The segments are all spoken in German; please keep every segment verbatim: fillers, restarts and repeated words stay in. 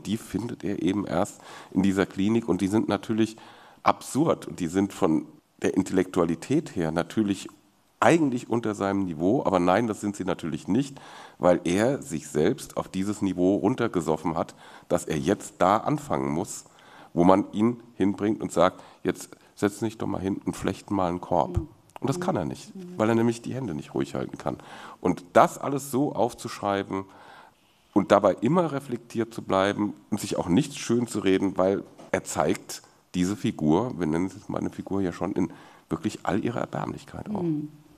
Und die findet er eben erst in dieser Klinik. Und die sind natürlich absurd. Und die sind von der Intellektualität her natürlich eigentlich unter seinem Niveau. Aber nein, das sind sie natürlich nicht, weil er sich selbst auf dieses Niveau runtergesoffen hat, dass er jetzt da anfangen muss, wo man ihn hinbringt und sagt, jetzt setz dich doch mal hin und flechten mal einen Korb. Und das kann er nicht, weil er nämlich die Hände nicht ruhig halten kann. Und das alles so aufzuschreiben und dabei immer reflektiert zu bleiben und sich auch nicht schön zu reden, weil er zeigt diese Figur, wir nennen es mal eine Figur ja schon, in wirklich all ihrer Erbärmlichkeit auch.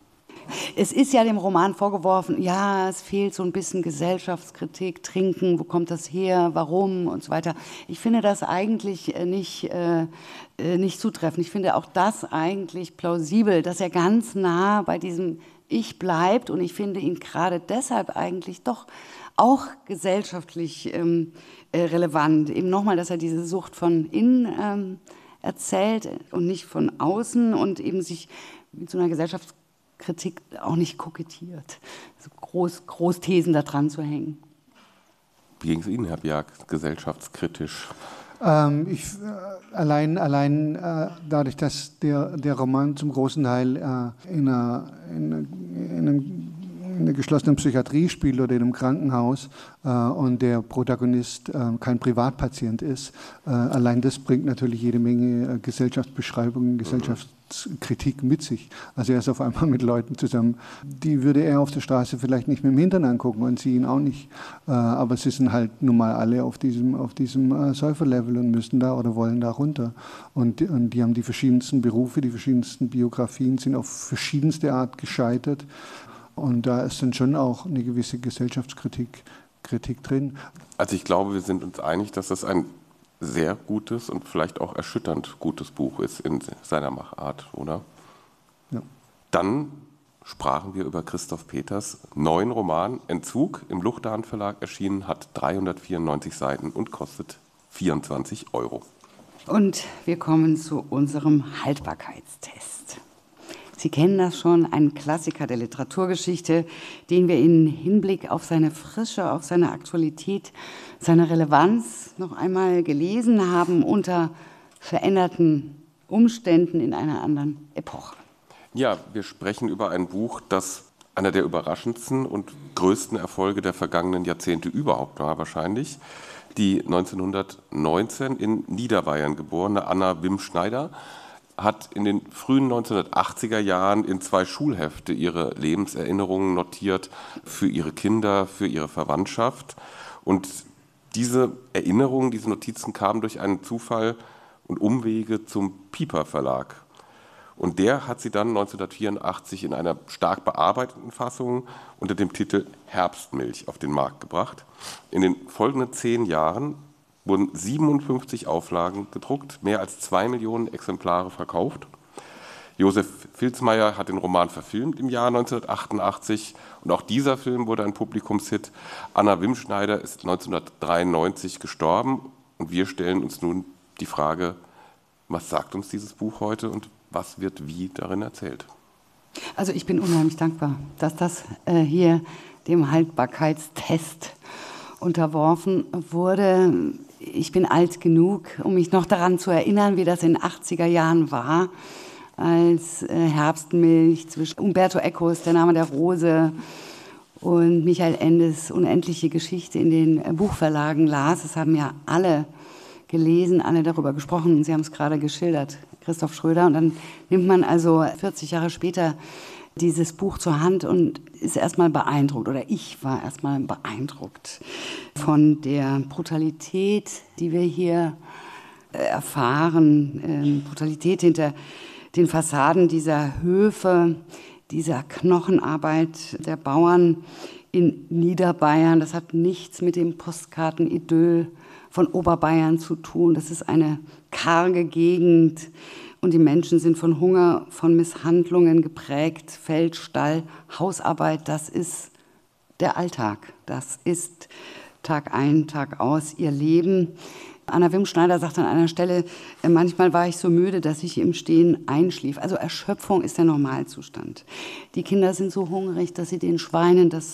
Es ist ja dem Roman vorgeworfen, ja, es fehlt so ein bisschen Gesellschaftskritik, Trinken, wo kommt das her, warum und so weiter. Ich finde das eigentlich nicht, äh, nicht zutreffend. Ich finde auch das eigentlich plausibel, dass er ganz nah bei diesem Ich bleibt, und ich finde ihn gerade deshalb eigentlich doch auch gesellschaftlich ähm, relevant. Eben nochmal, dass er diese Sucht von innen ähm, erzählt und nicht von außen und eben sich mit so einer Gesellschaftskritik Kritik auch nicht kokettiert, so groß, Großthesen da dran zu hängen. Wie ging es Ihnen, Herr Bjerg, gesellschaftskritisch? Ähm, ich, äh, allein allein äh, dadurch, dass der, der Roman zum großen Teil äh, in, einer, in, einer, in, einem, in einer geschlossenen Psychiatrie spielt oder in einem Krankenhaus äh, und der Protagonist äh, kein Privatpatient ist, äh, allein das bringt natürlich jede Menge äh, Gesellschaftsbeschreibungen, Gesellschafts Kritik mit sich. Also er ist auf einmal mit Leuten zusammen, die würde er auf der Straße vielleicht nicht mit dem Hintern angucken und sie ihn auch nicht. Äh, aber sie sind halt nun mal alle auf diesem, auf diesem äh, Säuferlevel und müssen da oder wollen da runter. Und, und die haben die verschiedensten Berufe, die verschiedensten Biografien, sind auf verschiedenste Art gescheitert. Und da ist dann schon auch eine gewisse Gesellschaftskritik Kritik drin. Also ich glaube, wir sind uns einig, dass das ein sehr gutes und vielleicht auch erschütternd gutes Buch ist in seiner Machart, oder? Ja. Dann sprachen wir über Christoph Peters neuen Roman Entzug, im Luchterhand Verlag erschienen, hat dreihundertvierundneunzig Seiten und kostet vierundzwanzig Euro. Und wir kommen zu unserem Haltbarkeitstest. Sie kennen das schon, ein Klassiker der Literaturgeschichte, den wir in Hinblick auf seine Frische, auf seine Aktualität, seine Relevanz noch einmal gelesen haben unter veränderten Umständen in einer anderen Epoche. Ja, wir sprechen über ein Buch, das einer der überraschendsten und größten Erfolge der vergangenen Jahrzehnte überhaupt war wahrscheinlich. Die neunzehnhundertneunzehn in Niederbayern geborene Anna Wim-Schneider hat in den frühen neunzehnhundertachtziger Jahren in zwei Schulhefte ihre Lebenserinnerungen notiert für ihre Kinder, für ihre Verwandtschaft. Und diese Erinnerungen, diese Notizen kamen durch einen Zufall und Umwege zum Piper Verlag. Und der hat sie dann neunzehnhundertvierundachtzig in einer stark bearbeiteten Fassung unter dem Titel Herbstmilch auf den Markt gebracht. In den folgenden zehn Jahren wurden siebenundfünfzig Auflagen gedruckt, mehr als zwei Millionen Exemplare verkauft. Josef Filzmaier hat den Roman verfilmt im Jahr neunzehnhundertachtundachtzig und auch dieser Film wurde ein Publikumshit. Anna Wim-Schneider ist neunzehnhundertdreiundneunzig gestorben und wir stellen uns nun die Frage, was sagt uns dieses Buch heute und was wird wie darin erzählt? Also ich bin unheimlich dankbar, dass das äh, hier dem Haltbarkeitstest unterworfen wurde. Ich bin alt genug, um mich noch daran zu erinnern, wie das in den achtziger Jahren war, als äh, Herbstmilch zwischen Umberto Ecos, Der Name der Rose, und Michael Endes Unendliche Geschichte in den äh, Buchverlagen las. Das haben ja alle gelesen, alle darüber gesprochen. Sie haben es gerade geschildert, Christoph Schröder. Und dann nimmt man also vierzig Jahre später dieses Buch zur Hand und ist erstmal beeindruckt, oder ich war erstmal beeindruckt von der Brutalität, die wir hier erfahren, ähm, Brutalität hinter den Fassaden dieser Höfe, dieser Knochenarbeit der Bauern in Niederbayern. Das hat nichts mit dem Postkartenidyll von Oberbayern zu tun. Das ist eine karge Gegend. Und die Menschen sind von Hunger, von Misshandlungen geprägt. Feld, Stall, Hausarbeit, das ist der Alltag. Das ist Tag ein, Tag aus ihr Leben. Anna Wim-Schneider sagt an einer Stelle, manchmal war ich so müde, dass ich im Stehen einschlief. Also Erschöpfung ist der Normalzustand. Die Kinder sind so hungrig, dass sie den Schweinen das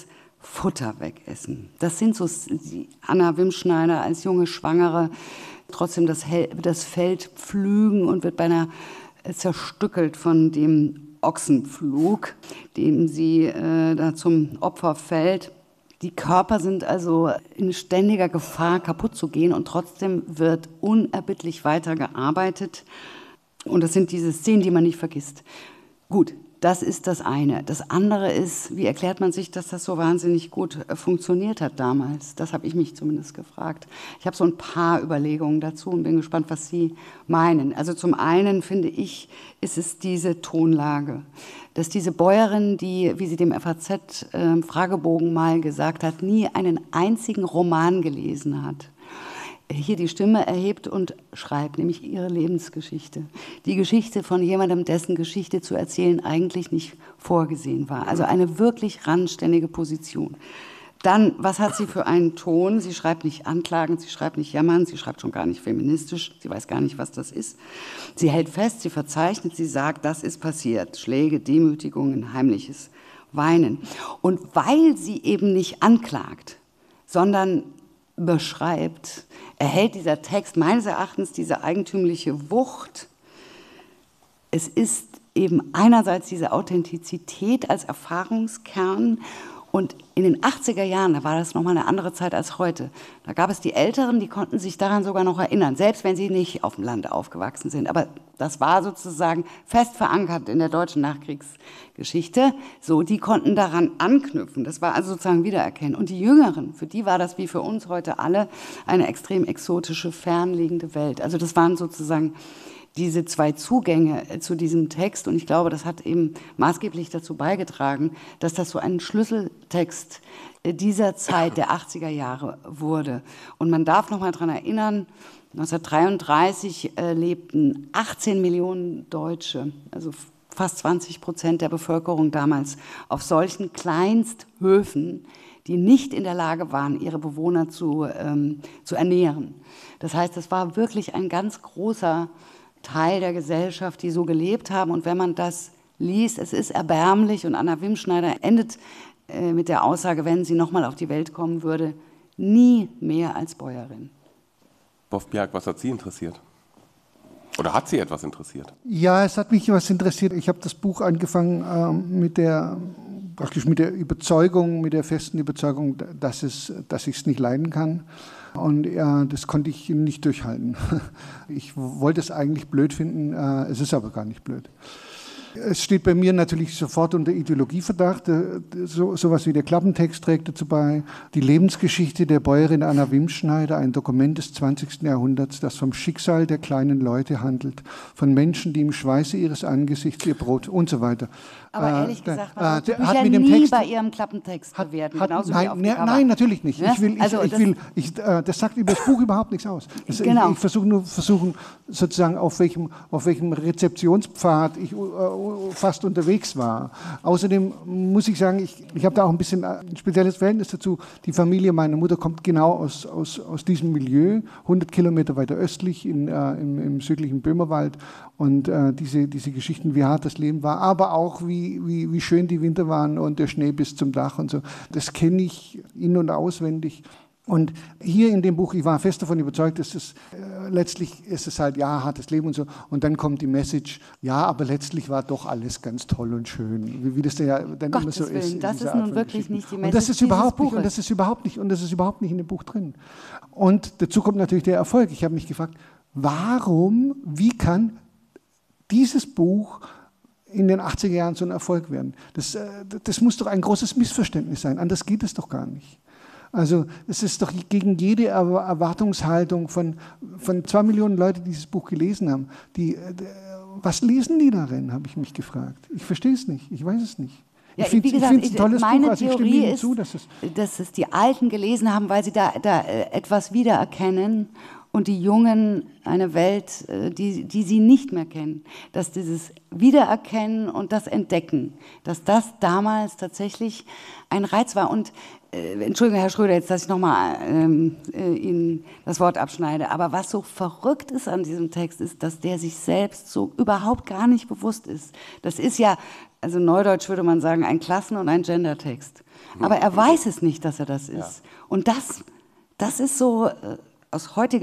Futter wegessen. Das sind so die Anna Wimschneider als junge Schwangere, trotzdem das, das Feld pflügen und wird beinahe zerstückelt von dem Ochsenpflug, dem sie äh, da zum Opfer fällt. Die Körper sind also in ständiger Gefahr, kaputt zu gehen, und trotzdem wird unerbittlich weitergearbeitet. Und das sind diese Szenen, die man nicht vergisst. Gut, das ist das eine. Das andere ist, wie erklärt man sich, dass das so wahnsinnig gut funktioniert hat damals? Das habe ich mich zumindest gefragt. Ich habe so ein paar Überlegungen dazu und bin gespannt, was Sie meinen. Also zum einen, finde ich, ist es diese Tonlage. Dass diese Bäuerin, die, wie sie dem F A Z-Fragebogen mal gesagt hat, nie einen einzigen Roman gelesen hat, hier die Stimme erhebt und schreibt, nämlich ihre Lebensgeschichte. Die Geschichte von jemandem, dessen Geschichte zu erzählen eigentlich nicht vorgesehen war. Also eine wirklich randständige Position. Dann, was hat sie für einen Ton? Sie schreibt nicht anklagend, sie schreibt nicht jammern, sie schreibt schon gar nicht feministisch, sie weiß gar nicht, was das ist. Sie hält fest, sie verzeichnet, sie sagt, das ist passiert. Schläge, Demütigungen, heimliches Weinen. Und weil sie eben nicht anklagt, sondern beschreibt, erhält dieser Text meines Erachtens diese eigentümliche Wucht. Es ist eben einerseits diese Authentizität als Erfahrungskern, und in den achtziger Jahren, da war das nochmal eine andere Zeit als heute, da gab es die Älteren, die konnten sich daran sogar noch erinnern, selbst wenn sie nicht auf dem Land aufgewachsen sind. Aber das war sozusagen fest verankert in der deutschen Nachkriegsgeschichte. So, die konnten daran anknüpfen. Das war also sozusagen Wiedererkennen. Und die Jüngeren, für die war das wie für uns heute alle eine extrem exotische, fernliegende Welt. Also das waren sozusagen diese zwei Zugänge zu diesem Text, und ich glaube, das hat eben maßgeblich dazu beigetragen, dass das so ein Schlüsseltext dieser Zeit der achtziger Jahre wurde. Und man darf noch mal daran erinnern, neunzehnhundertdreiunddreißig äh, lebten achtzehn Millionen Deutsche, also fast zwanzig Prozent der Bevölkerung damals, auf solchen Kleinsthöfen, die nicht in der Lage waren, ihre Bewohner zu, ähm, zu ernähren. Das heißt, es war wirklich ein ganz großer Teil der Gesellschaft, die so gelebt haben. Und wenn man das liest, es ist erbärmlich. Und Anna Wimschneider endet äh, mit der Aussage, wenn sie nochmal auf die Welt kommen würde, nie mehr als Bäuerin. Wolf Bjerg, was hat Sie interessiert? Oder hat Sie etwas interessiert? Ja, es hat mich was interessiert. Ich habe das Buch angefangen äh, mit der, praktisch mit der Überzeugung, mit der festen Überzeugung, dass, es, dass ich es nicht leiden kann. Und ja, das konnte ich nicht durchhalten. Ich wollte es eigentlich blöd finden, äh, es ist aber gar nicht blöd. Es steht bei mir natürlich sofort unter Ideologieverdacht. So, sowas wie der Klappentext trägt dazu bei. Die Lebensgeschichte der Bäuerin Anna Wimschneider, ein Dokument des zwanzigsten Jahrhunderts, das vom Schicksal der kleinen Leute handelt, von Menschen, die im Schweiße ihres Angesichts ihr Brot und so weiter. Aber äh, ehrlich gesagt, man äh, sollte hat Bücher mit dem nie Text, bei ihrem Klappentext hat, bewerten. hat, genauso nein, wie auf dem ne, Cover. nein, natürlich nicht. Ja? Ich will, ich, Also ich das, will, ich, äh, das sagt über das Buch überhaupt nichts aus. Das, genau. Ich, ich versuche nur versuchen, sozusagen, auf welchem, auf welchem Rezeptionspfad ich äh, fast unterwegs war. Außerdem muss ich sagen, ich, ich habe da auch ein bisschen ein spezielles Verhältnis dazu. Die Familie meiner Mutter kommt genau aus, aus, aus diesem Milieu, hundert Kilometer weiter östlich in, äh, im, im südlichen Böhmerwald. Und äh, diese, diese Geschichten, wie hart das Leben war, aber auch wie, wie, wie schön die Winter waren und der Schnee bis zum Dach und so. Das kenne ich in- und auswendig. Und hier in dem Buch, ich war fest davon überzeugt, dass es äh, letztlich ist es halt, ja, hartes Leben und so. Und dann kommt die Message, ja, aber letztlich war doch alles ganz toll und schön, wie, wie das ja dann Gottes immer so Willen, ist. das ist nun wirklich nicht die Message und das ist überhaupt dieses nicht, und das ist überhaupt nicht, und das ist überhaupt nicht in dem Buch drin. Und dazu kommt natürlich der Erfolg. Ich habe mich gefragt, warum, wie kann dieses Buch in den achtziger Jahren so ein Erfolg werden? Das, das muss doch ein großes Missverständnis sein, anders geht es doch gar nicht. Also es ist doch gegen jede Erwartungshaltung von, von zwei Millionen Leuten, die dieses Buch gelesen haben. Die, was lesen die darin, habe ich mich gefragt. Ich verstehe es nicht, ich weiß es nicht. Ja, ich finde es ein tolles meine Buch, also ich stimme Theorie Ihnen ist, zu, dass es, dass es die Alten gelesen haben, weil sie da, da etwas wiedererkennen und die Jungen eine Welt, die, die sie nicht mehr kennen. Dass dieses Wiedererkennen und das Entdecken, dass das damals tatsächlich ein Reiz war. Und äh, Entschuldigung, Herr Schröder, jetzt, dass ich nochmal ähm, äh, Ihnen das Wort abschneide, aber was so verrückt ist an diesem Text, ist, dass der sich selbst so überhaupt gar nicht bewusst ist. Das ist ja, also neudeutsch würde man sagen, ein Klassen- und ein Gendertext. Aber er weiß es nicht, dass er das ist. Und das, das ist so, äh, aus heutiger